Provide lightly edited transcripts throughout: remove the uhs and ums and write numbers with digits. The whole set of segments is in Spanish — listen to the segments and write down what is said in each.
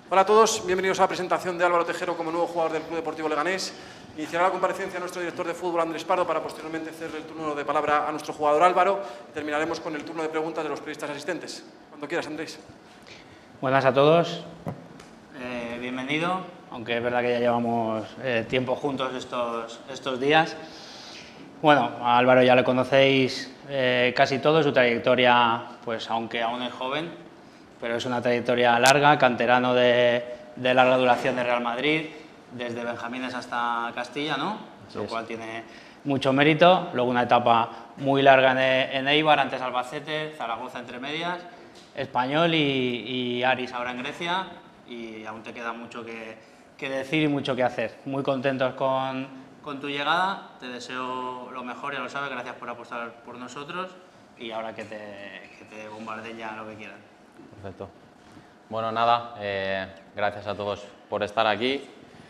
Hola a todos, bienvenidos a la presentación de Álvaro Tejero como nuevo jugador del Club Deportivo Leganés. Iniciará la comparecencia nuestro director de fútbol, Andrés Pardo, para posteriormente ceder el turno de palabra a nuestro jugador Álvaro. Terminaremos con el turno de preguntas de los periodistas asistentes. Cuando quieras, Andrés. Buenas a todos. Bienvenido, aunque es verdad que ya llevamos tiempo juntos estos días. Bueno, a Álvaro ya le conocéis casi todo, su trayectoria, pues aunque aún es joven, pero es una trayectoria larga, canterano de larga duración de Real Madrid, desde Benjamines hasta Castilla, ¿no? Lo cual tiene mucho mérito. Luego una etapa muy larga en Eibar, antes Albacete, Zaragoza entre medias, Español y Aris ahora en Grecia, y aún te queda mucho que decir y mucho que hacer. Muy contentos con tu llegada, te deseo lo mejor, ya lo sabes, gracias por apostar por nosotros y ahora que te bombardeen ya lo que quieran. Perfecto. Bueno, nada, gracias a todos por estar aquí.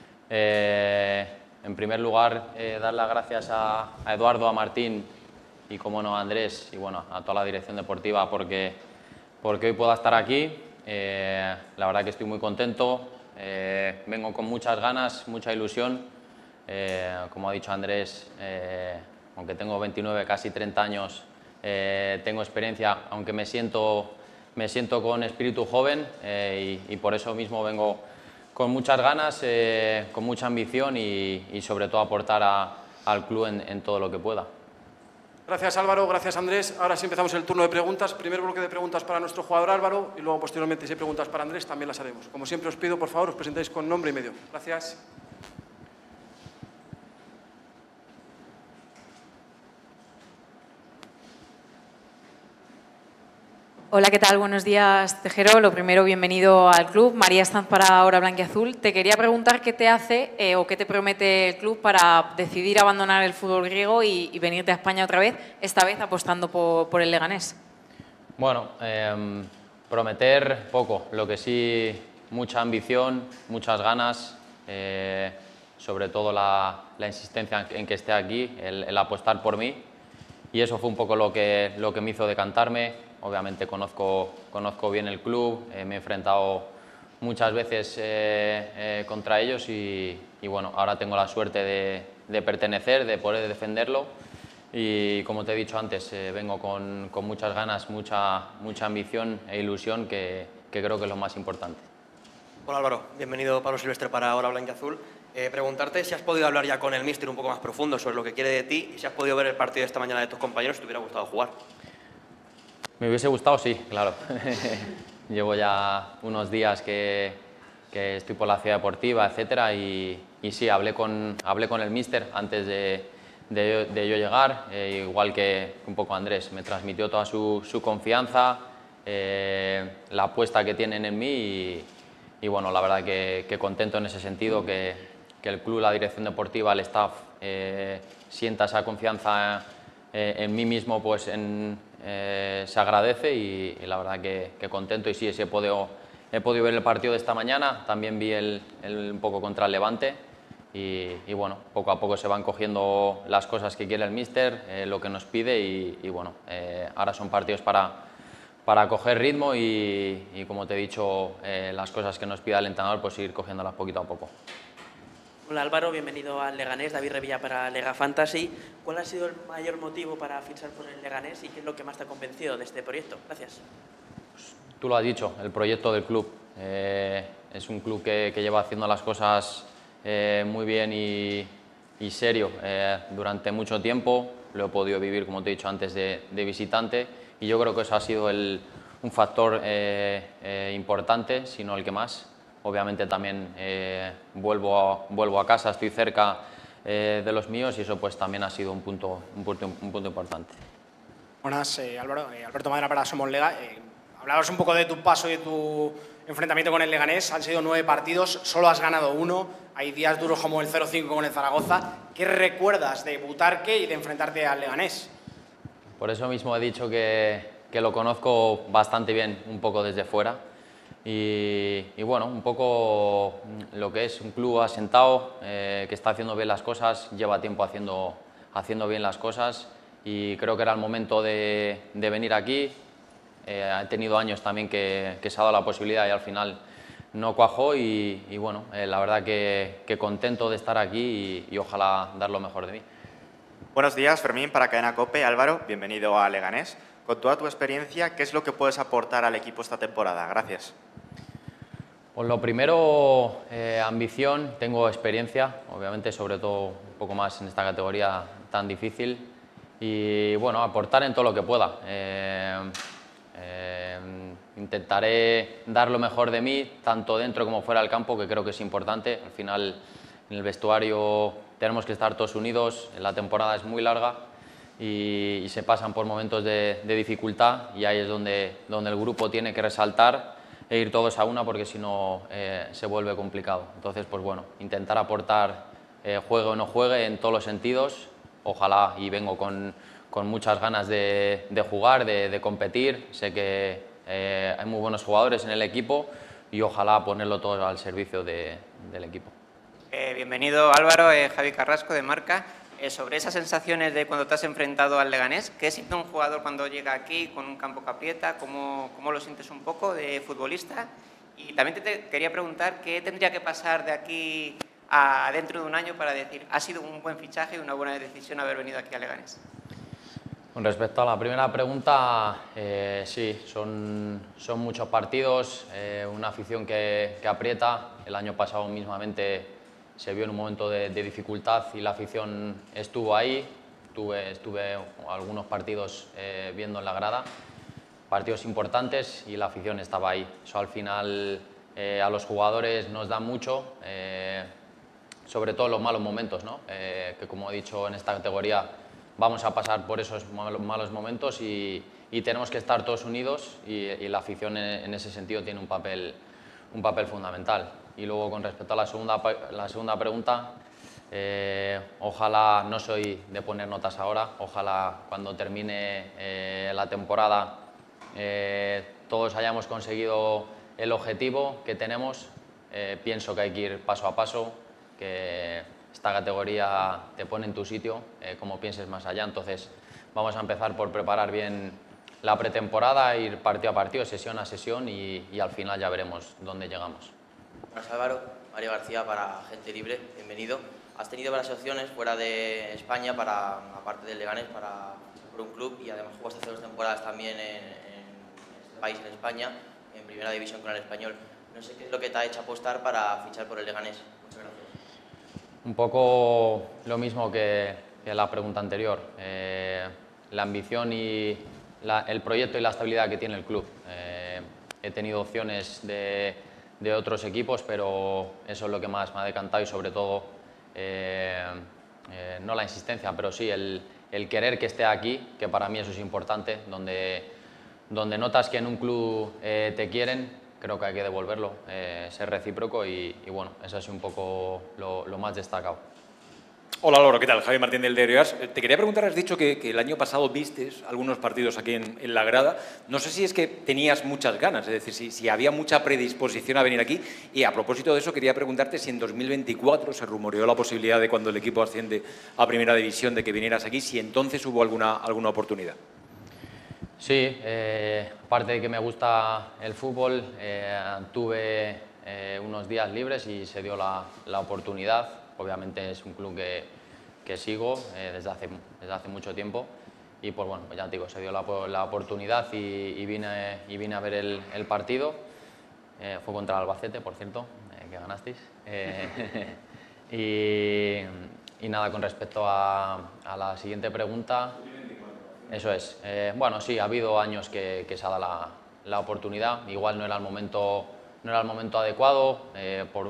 En primer lugar, dar las gracias a Eduardo, a Martín y, como no, a Andrés y bueno, a toda la dirección deportiva porque hoy pueda estar aquí. La verdad que estoy muy contento, vengo con muchas ganas, mucha ilusión. Como ha dicho Andrés, aunque tengo 29, casi 30 años, tengo experiencia, aunque me siento con espíritu joven y por eso mismo vengo con muchas ganas, con mucha ambición y sobre todo aportar al club en todo lo que pueda. Gracias Álvaro, gracias Andrés. Ahora sí empezamos el turno de preguntas. Primer bloque de preguntas para nuestro jugador Álvaro y luego posteriormente si hay preguntas para Andrés también las haremos. Como siempre os pido, por favor, os presentéis con nombre y medio. Gracias. Hola, ¿qué tal? Buenos días, Tejero. Lo primero, bienvenido al club. María Stanz para Hora Blanquiazul. Te quería preguntar qué te hace o qué te promete el club para decidir abandonar el fútbol griego y venirte a España otra vez, esta vez apostando por el Leganés. Bueno, prometer poco, lo que sí, mucha ambición, muchas ganas, sobre todo la insistencia en que esté aquí, el apostar por mí, y eso fue un poco lo que me hizo decantarme. Obviamente conozco bien el club, me he enfrentado muchas veces contra ellos y bueno, ahora tengo la suerte de pertenecer, de poder defenderlo y como te he dicho antes, vengo con muchas ganas, mucha ambición e ilusión que creo que es lo más importante. Hola Álvaro, bienvenido Pablo Silvestre para Hora Blanquiazul. Preguntarte si has podido hablar ya con el míster un poco más profundo sobre lo que quiere de ti y si has podido ver el partido de esta mañana de tus compañeros si te hubiera gustado jugar. Me hubiese gustado, sí, claro. Llevo ya unos días que estoy por la ciudad deportiva, etcétera, y sí, hablé con el míster antes de yo llegar, igual que un poco Andrés, me transmitió toda su confianza, la apuesta que tienen en mí y bueno, la verdad que contento en ese sentido, que el club, la dirección deportiva, el staff sienta esa confianza en mí mismo, pues se agradece y la verdad que contento y sí, he podido ver el partido de esta mañana, también vi un poco contra el Levante y bueno, poco a poco se van cogiendo las cosas que quiere el míster, lo que nos pide y bueno, ahora son partidos para coger ritmo y como te he dicho, las cosas que nos pida el entrenador, pues ir cogiéndolas poquito a poco. Hola Álvaro, bienvenido al Leganés, David Revilla para Lega Fantasy. ¿Cuál ha sido el mayor motivo para fichar por el Leganés y qué es lo que más te ha convencido de este proyecto? Gracias. Pues, tú lo has dicho, el proyecto del club. Es un club que lleva haciendo las cosas muy bien y serio durante mucho tiempo. Lo he podido vivir, como te he dicho antes, de visitante y yo creo que eso ha sido un factor importante, si no el que más. Obviamente también vuelvo a casa, estoy cerca de los míos y eso pues también ha sido un punto importante. Buenas, Álvaro. Alberto Madera para Somos Lega. Hablabas un poco de tu paso y de tu enfrentamiento con el Leganés. Han sido 9 partidos, solo has ganado 1. Hay días duros como el 0-5 con el Zaragoza. ¿Qué recuerdas de Butarque y de enfrentarte al Leganés? Por eso mismo he dicho que lo conozco bastante bien, un poco desde fuera. Y bueno, un poco lo que es un club asentado, que está haciendo bien las cosas, lleva tiempo haciendo bien las cosas y creo que era el momento de venir aquí. He tenido años también que se ha dado la posibilidad y al final no cuajó y bueno, la verdad que contento de estar aquí y ojalá dar lo mejor de mí. Buenos días, Fermín, para Cadena COPE. Álvaro, bienvenido a Leganés. Con toda tu experiencia, ¿qué es lo que puedes aportar al equipo esta temporada? Gracias. Pues lo primero, ambición, tengo experiencia, obviamente, sobre todo un poco más en esta categoría tan difícil y bueno, aportar en todo lo que pueda. Intentaré dar lo mejor de mí, tanto dentro como fuera del campo, que creo que es importante. Al final, en el vestuario tenemos que estar todos unidos, la temporada es muy larga y se pasan por momentos de dificultad y ahí es donde el grupo tiene que resaltar e ir todos a una, porque si no se vuelve complicado. Entonces, pues bueno, intentar aportar, juegue o no juegue, en todos los sentidos. Ojalá, y vengo con muchas ganas de jugar, de competir. Sé que hay muy buenos jugadores en el equipo y ojalá ponerlo todo al servicio del equipo. Bienvenido, Álvaro. Javi Carrasco, de Marca. Sobre esas sensaciones de cuando te has enfrentado al Leganés, ¿qué siente un jugador cuando llega aquí con un campo que aprieta? ¿Cómo lo sientes un poco de futbolista? Y también te quería preguntar qué tendría que pasar de aquí a dentro de un año para decir ha sido un buen fichaje y una buena decisión haber venido aquí a Leganés. Con respecto a la primera pregunta, sí, son muchos partidos, una afición que aprieta. El año pasado mismamente se vio en un momento de dificultad y la afición estuvo ahí. Estuve algunos partidos viendo en la grada, partidos importantes y la afición estaba ahí. Eso al final a los jugadores nos da mucho, sobre todo los malos momentos, ¿no? Que como he dicho, en esta categoría vamos a pasar por esos malos momentos y tenemos que estar todos unidos y la afición en ese sentido tiene un papel fundamental. Y luego, con respecto a la segunda pregunta, ojalá, no soy de poner notas ahora, ojalá cuando termine la temporada todos hayamos conseguido el objetivo que tenemos. Pienso que hay que ir paso a paso, que esta categoría te pone en tu sitio, como pienses más allá. Entonces vamos a empezar por preparar bien la pretemporada, ir partido a partido, sesión a sesión y al final ya veremos dónde llegamos. Buenas, Álvaro. Mario García para Gente Libre, bienvenido. Has tenido varias opciones fuera de España, aparte del Leganés, por un club y además jugaste hace 2 temporadas también en este país, en España, en Primera División con el Español. No sé qué es lo que te ha hecho apostar para fichar por el Leganés. Muchas gracias. Un poco lo mismo que la pregunta anterior. La ambición y el proyecto y la estabilidad que tiene el club. He tenido opciones de otros equipos, pero eso es lo que más me ha decantado y sobre todo, no la insistencia, pero sí el querer que esté aquí, que para mí eso es importante, donde notas que en un club te quieren, creo que hay que devolverlo, ser recíproco y bueno, eso es un poco lo más destacado. Hola, Álvaro, ¿qué tal? Javi Martín del Diario AS. Te quería preguntar, has dicho que el año pasado vistes algunos partidos aquí en la grada. No sé si es que tenías muchas ganas, es decir, si había mucha predisposición a venir aquí. Y a propósito de eso, quería preguntarte si en 2024 se rumoreó la posibilidad de, cuando el equipo asciende a Primera División, de que vinieras aquí, si entonces hubo alguna oportunidad. Sí, aparte de que me gusta el fútbol, tuve unos días libres y se dio la oportunidad. Obviamente es un club que sigo desde hace mucho tiempo y pues bueno, ya te digo, se dio la oportunidad y vine a ver el partido. Fue contra el Albacete, por cierto, que ganasteis. Y nada, con respecto a la siguiente pregunta, eso es. Bueno, sí, ha habido años que se ha dado la oportunidad. Igual no era el momento adecuado, por